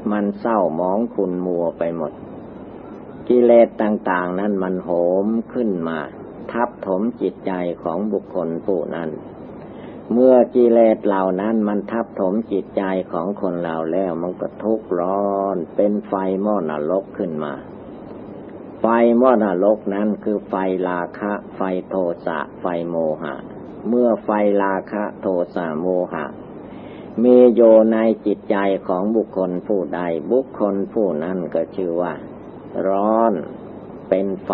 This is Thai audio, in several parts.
มันเศร้าหมองขุ่นมัวไปหมดกิเลสต่างๆนั้นมันโหมขึ้นมาทับถมจิตใจของบุคคลผู้นั้นเมื่อกิเลสเหล่านั้นมันทับถมจิตใจของคนเราแล้วมันก็ทุกข์ร้อนเป็นไฟหม้อนรกขึ้นมาไฟหม้อนรกนั้นคือไฟราคะไฟโทสะไฟโมหะเมื่อไฟราคะโทสะโมหะมีอยู่ในจิตใจของบุคคลผู้ใดบุคคลผู้นั้นก็ชื่อว่าร้อนเป็นไฟ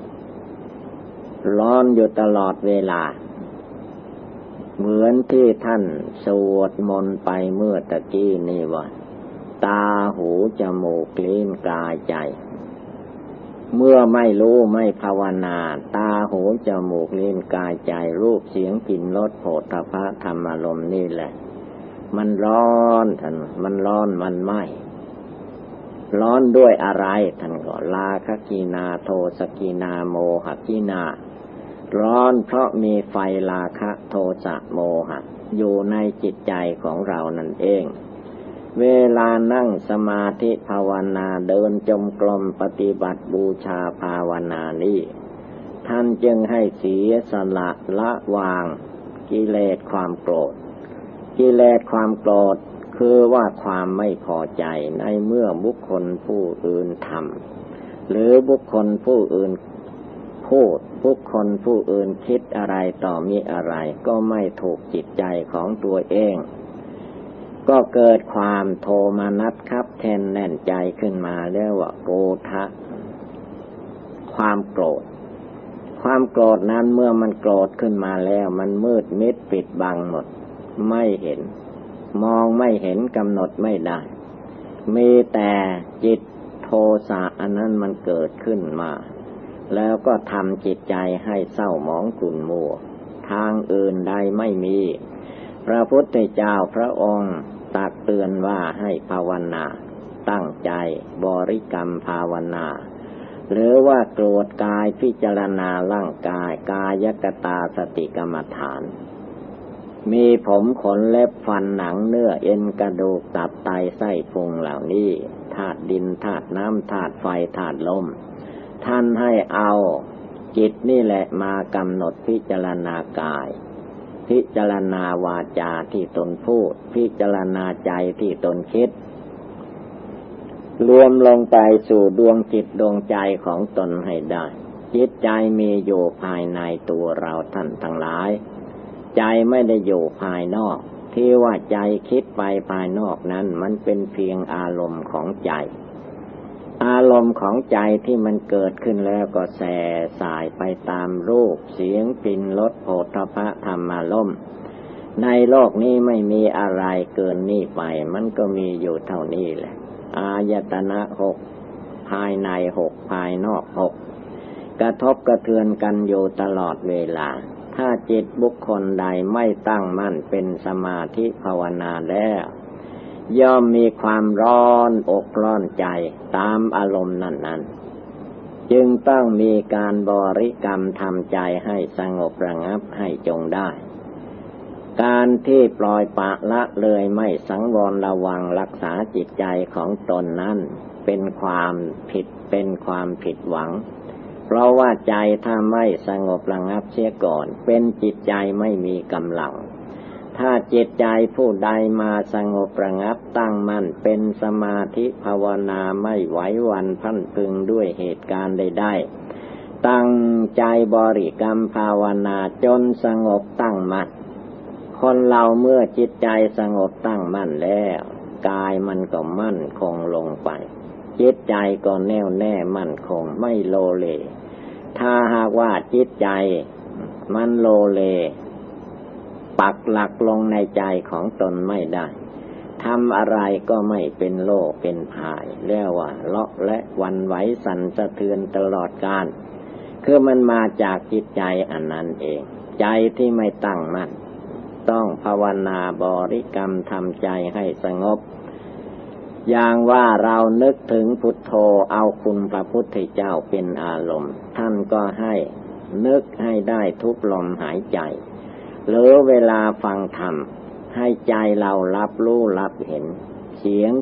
ร้อนอยู่ตลอดเวลาเหมือนที่ท่านสวดมนต์ไปเมื่อตะกี้นี่ว่าตาหูจมูกลิ้นกายใจเมื่อไม่รู้ไม่ภาวนาตาหูจมูกลิ้นกายใจรูปเสียงกลิ่นรสโผฏฐัพพะธรรมารมณ์นี่แหละมันร้อนท่านมันร้อนมันไหม้ร้อนด้วยอะไรท่านก็ราคะกีนาโทสะกีนาโมหกีนาร้อนเพราะมีไฟราคะโทสะโมหะอยู่ในจิตใจของเรานั่นเองเวลานั่งสมาธิภาวนาเดินจงกรมปฏิบัติบูชาภาวนานี้ท่านจึงให้เสียสละละวางกิเลสความโกรธกิเลสความโกรธคือว่าความไม่พอใจในเมื่อบุคคลผู้อื่นทำหรือบุคคลผู้อื่นพูดบุคคลผู้อื่นคิดอะไรต่อมีอะไรก็ไม่ถูกจิตใจของตัวเองก็เกิดความโทมนัสคับแค้นแน่นใจขึ้นมาเรียกว่าโกฏะความโกรธความโกรธนั้นเมื่อมันโกรธขึ้นมาแล้วมันมืดมิดปิดบังหมดไม่เห็นมองไม่เห็นกำหนดไม่ได้มีแต่จิตโทสะอันนั้นมันเกิดขึ้นมาแล้วก็ทำจิตใจให้เศร้าหมองขุ่นมัวทางอื่นใดไม่มีพระพุทธเจ้าพระองค์ตักเตือนว่าให้ภาวนาตั้งใจบริกรรมภาวนาหรือว่าโกรธกายพิจารณาร่างกายกายกตาสติกรรมฐานมีผมขนเล็บฟันหนังเนื้อเอ็นกระดูกตับไตไส้พุงเหล่านี้ธาตุดินธาตุน้ำธาตุไฟธาตุลมท่านให้เอาจิตนี่แหละมากำหนดพิจารณากายพิจารณาวาจาที่ตนพูดพิจารณาใจที่ตนคิดรวมลงไปสู่ดวงจิตดวงใจของตนให้ได้จิตใจมีอยู่ภายในตัวเราท่านทั้งหลายใจไม่ได้อยู่ภายนอกที่ว่าใจคิดไปภายนอกนั้นมันเป็นเพียงอารมณ์ของใจอารมณ์ของใจที่มันเกิดขึ้นแล้วก็แส่สายไปตามรูปเสียงกลิ่นรสโผฏฐัพพะธรรมารมณ์ในโลกนี้ไม่มีอะไรเกินนี้ไปมันก็มีอยู่เท่านี้แหละอายตนะหกภายในหกภายนอกหกกระทบกระเทือนกันอยู่ตลอดเวลาถ้าจิตบุคคลใดไม่ตั้งมั่นเป็นสมาธิภาวนาแล้วย่อมมีความร้อนอกร้อนใจตามอารมณ์นั้นๆจึงต้องมีการบริกรรมทำใจให้สงบระงับให้จงได้การที่ปล่อยปละละเลยไม่สังวรระวังรักษาจิตใจของตนนั้นเป็นความผิดหวังเพราะว่าใจถ้าไม่สงบระงับเสียก่อนเป็นจิตใจไม่มีกำลังถ้าจิตใจผู้ใดมาสงบระงับตั้งมั่นเป็นสมาธิภาวนาไม่ไหวหวั่นพลันพรึงด้วยเหตุการณ์ใดๆตั้งใจบริกรรมภาวนาจนสงบตั้งมั่นคนเราเมื่อจิตใจสงบตั้งมั่นแล้วกายมันก็มั่นคงลงไปจิตใจก็แน่วแน่มั่นคงไม่โลเลถ้าหากว่าจิตใจมันโลเลปักหลักลงในใจของตนไม่ได้ทำอะไรก็ไม่เป็นโลเป็นพายเรียกว่าเลาะและวันไหวสั่นสะเทือนตลอดกาลคือมันมาจากจิตใจอันนั้นเองใจที่ไม่ตั้งมั่นต้องภาวนาบริกรรมทำใจให้สงบอย่างว่าเรานึกถึงพุทโธเอาคุณพระพุทธเจ้าเป็นอารมณ์ท่านก็ให้นึกให้ได้ทุกลมหายใจหรือเวลาฟังธรรมให้ใจเรารับรู้รับเห็นเสียง